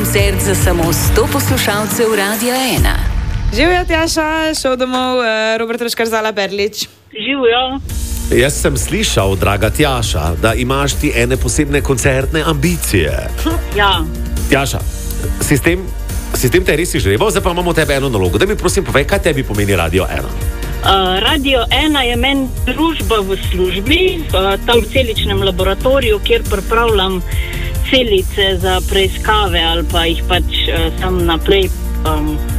koncert za samo 100 poslušalcev Radia 1. Živjo, Tjaša, šel domov, Robert Roškar-Zala Berlič. Živjo. Jaz sem slišal, draga Tjaša, da imaš ti ene posebne koncertne ambicije. Ja. Tjaša, sistem te je res izžreval, zdaj pa imamo tebe eno nalogo. Da mi prosim povej, kaj tebi pomeni Radio 1? Radio 1 je meni družba v službi, tam v celičnem laboratoriju, kjer pripravljam celice za preiskave ali pa jih pač sam naprej